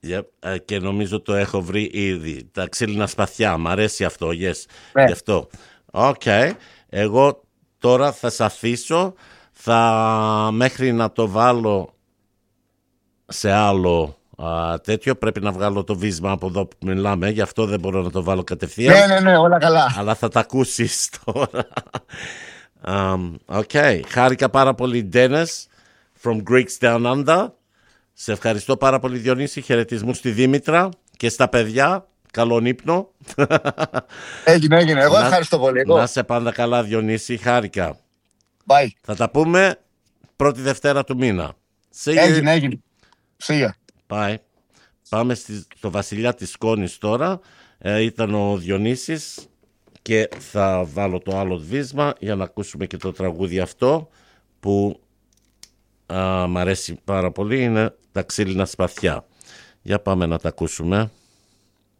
Και νομίζω το έχω βρει ήδη. Τα ξύλινα σπαθιά. Μ' αρέσει αυτό, yes. Ναι. Γι' αυτό. Okay. Εγώ τώρα θα σε αφήσω. Μέχρι να το βάλω σε άλλο τέτοιο, πρέπει να βγάλω το βίσμα από εδώ που μιλάμε. Γι' αυτό δεν μπορώ να το βάλω κατευθείαν. Ναι, όλα καλά. Αλλά θα τα ακούσεις τώρα. Okay. Χάρηκα πάρα πολύ, Dennis, from Greeks Down Under. Σε ευχαριστώ πάρα πολύ, Διονύση. Χαιρετισμούς στη Δήμητρα και στα παιδιά. Καλόν ύπνο. Έγινε. Εγώ ευχαριστώ πολύ. Να σε πάντα καλά, Διονύση. Χάρηκα. Bye. Θα τα πούμε πρώτη Δευτέρα του μήνα. Έγινε. See you. Bye. Πάμε στο Βασιλιά της Σκόνης τώρα. Ήταν ο Διονύσης και θα βάλω το άλλο βίσμα για να ακούσουμε και το τραγούδι αυτό που μ' αρέσει πάρα πολύ. Είναι τα ξύλινα σπαθιά. Για πάμε να τα ακούσουμε.